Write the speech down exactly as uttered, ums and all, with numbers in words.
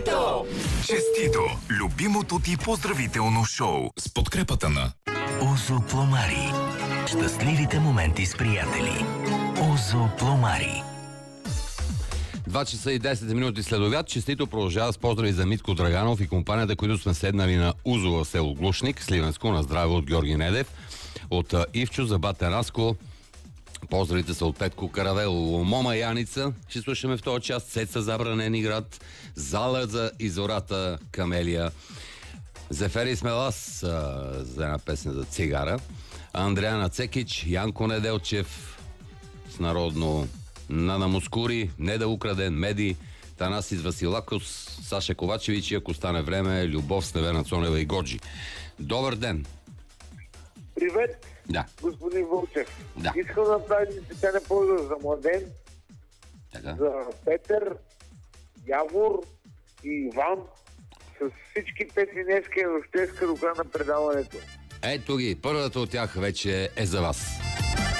Честито! Честито! Любимото ти поздравително шоу с подкрепата на Озо Пломари. Щастливите моменти с приятели. Озо Пломари. два часа и десет минути след обяд. Честито продължава с поздрави за Митко Драганов и компанията, които сме седнали на Узо в село Глушник, Сливенско, на здраве от Георги Недев, от Ивчо за Батен Раско. Поздравите са от Петко Каравело, Мома Яница. Ще слушаме в този част Цеца Забранени град, Зала за Изората Камелия, Зефери Смелас за една песен за цигара, Андреана Цекич, Янко Неделчев с народно Нана Мускури, Неда Украден, Меди, Танасис Василакос, Саша Ковачевич и ако стане време, Любов с Неверна Цонева и Годжи. Добър ден! Привет, да. господин Вълчев. Да. Искам да направя един специален поздрав за Младен, Така. за Петър, Явор и Иван. С всички песни днеска и рождеска до края на предаването. Ето ги, първата от тях вече е за вас.